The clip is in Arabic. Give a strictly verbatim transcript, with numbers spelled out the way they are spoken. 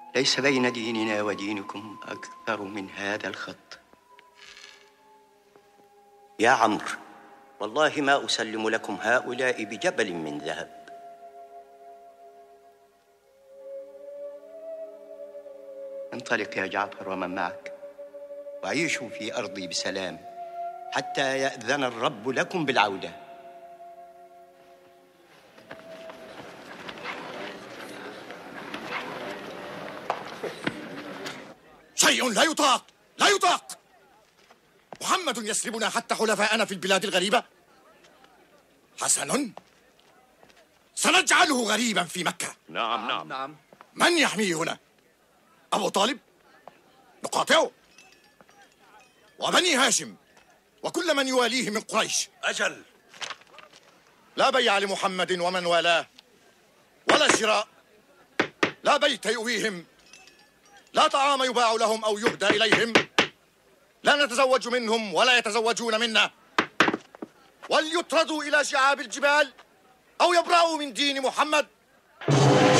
ليس بين ديننا ودينكم أكثر من هذا الخط. يا عمرو، والله ما أسلم لكم هؤلاء بجبل من ذهب. انطلق يا جعفر ومن معك، وعيشوا في أرضي بسلام حتى يأذن الرب لكم بالعودة. شيء لا يطاق، لا يطاق. محمد يسلبنا حتى حلفاءنا في البلاد الغريبة. حسن، سنجعله غريبا في مكة. نعم نعم نعم. من يحميه هنا؟ أبو طالب؟ نقاطعه. وبني هاشم وكل من يواليه من قريش. أجل. لا بيع لمحمد ومن والاه، ولا شراء، لا بيت يؤويهم، لا طعام يباع لهم أو يهدى إليهم، لا نتزوج منهم ولا يتزوجون منا، وليطردوا إلى شعاب الجبال أو يبرأوا من دين محمد.